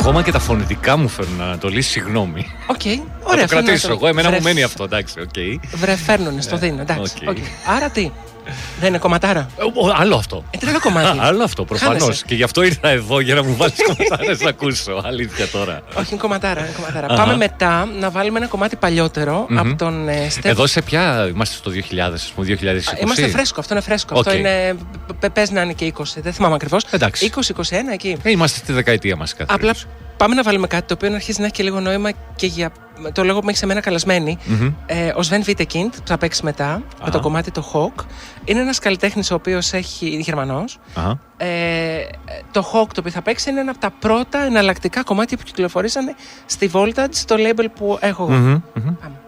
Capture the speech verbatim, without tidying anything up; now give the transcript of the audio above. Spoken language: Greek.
Ακόμα και τα φωνητικά μου φέρνουν να το λύσει, συγγνώμη. Οκ, okay, ωραία. Θα το κρατήσω το... εγώ, εμένα Βρε... μου μένει αυτό, εντάξει, οκ. Okay. Βρε, φέρνουνε, στο δίνω, εντάξει. Okay. Okay. Άρα τι, δεν είναι κομματάρα. Ο, άλλο αυτό. Ε, τρελό κομμάτι. Άλλο αυτό, προφανώς. Και γι' αυτό ήρθα εδώ για να μου βάλεις κομματάρες να ακούσω. Αλήθεια τώρα. Όχι, είναι κομματάρα. Είναι κομματάρα. Πάμε μετά να βάλουμε ένα κομμάτι παλιότερο mm-hmm. από τον ε, Στεφ. Εδώ σε ποια είμαστε στο δύο χιλιάδες, ας πούμε, δύο χιλιάδες είκοσι. Είμαστε φρέσκο, αυτό είναι φρέσκο. Okay. Αυτό είναι. Πες να είναι και είκοσι, δεν θυμάμαι ακριβώς. είκοσι είκοσι ένα εκεί. Ε, είμαστε στη δεκαετία μας κάθε. Απλά πάμε να βάλουμε κάτι το οποίο αρχίζει να έχει και λίγο νόημα και για το λόγο που με έχει σε μένα καλεσμένη. Mm-hmm. Ε, ο Sven Wittekind που θα παίξει μετά uh-huh. με το κομμάτι το Hawk. Είναι ένας καλλιτέχνης ο οποίος έχει. Είναι Γερμανός. Uh-huh. Ε, το Hawk το οποίο θα παίξει είναι ένα από τα πρώτα εναλλακτικά κομμάτια που κυκλοφορήσανε στη Voltage, το label που έχω εγώ. Mm-hmm. Mm-hmm. Πάμε.